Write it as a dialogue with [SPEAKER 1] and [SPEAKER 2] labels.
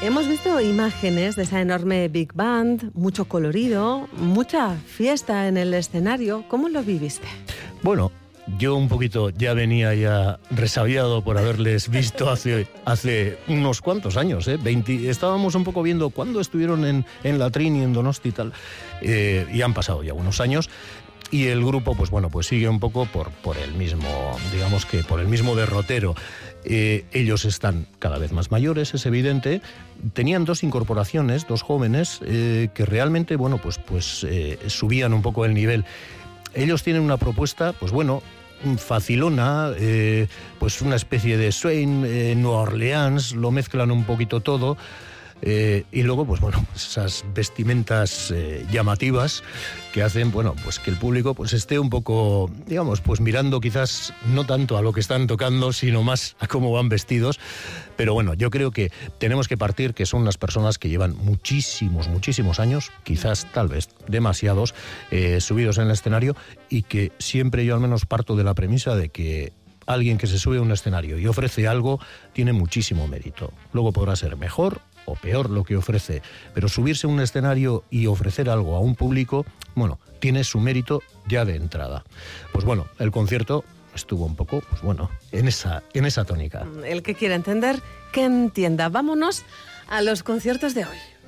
[SPEAKER 1] Hemos visto imágenes de esa enorme Big Band, mucho colorido, mucha fiesta en el escenario. ¿Cómo lo viviste?
[SPEAKER 2] Bueno, yo un poquito ya venía resabiado por haberles visto hace unos cuantos años, 20, estábamos un poco viendo cuándo estuvieron en la Trini, en Donosti y tal, y han pasado ya unos años. Y el grupo, pues sigue un poco por el mismo, digamos que por el mismo derrotero. Ellos están cada vez más mayores, es evidente. Tenían dos incorporaciones, dos jóvenes, que realmente, subían un poco el nivel. Ellos tienen una propuesta, facilona, una especie de swing, Nueva Orleans, lo mezclan un poquito todo. Y luego, esas vestimentas llamativas que hacen, que el público esté un poco, mirando quizás no tanto a lo que están tocando, sino más a cómo van vestidos. Pero yo creo que tenemos que partir que son unas personas que llevan muchísimos años, quizás tal vez demasiados, subidos en el escenario, y que siempre yo al menos parto de la premisa de que alguien que se sube a un escenario y ofrece algo tiene muchísimo mérito. Luego podrá ser mejor o peor lo que ofrece, pero subirse a un escenario y ofrecer algo a un público, tiene su mérito ya de entrada. El concierto estuvo un poco, en esa tónica.
[SPEAKER 1] El que quiera entender, que entienda. Vámonos a los conciertos de hoy.